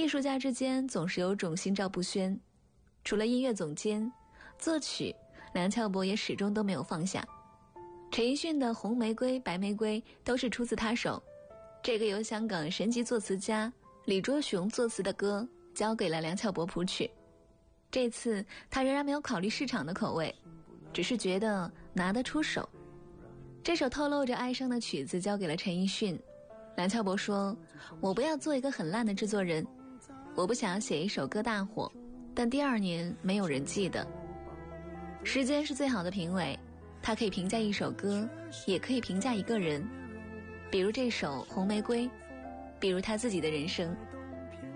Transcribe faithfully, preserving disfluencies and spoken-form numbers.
艺术家之间总是有种心照不宣，除了音乐总监，作曲梁翘柏也始终都没有放下。陈奕迅的《红玫瑰》《白玫瑰》都是出自他手，这个由香港神级作词家李卓雄作词的歌交给了梁翘柏谱曲。这次他仍然没有考虑市场的口味，只是觉得拿得出手。这首透露着哀伤的曲子交给了陈奕迅。梁翘柏说，我不要做一个很烂的制作人，我不想要写一首歌大火，但第二年没有人记得。时间是最好的评委，它可以评价一首歌，也可以评价一个人，比如这首《红玫瑰》，比如他自己的人生。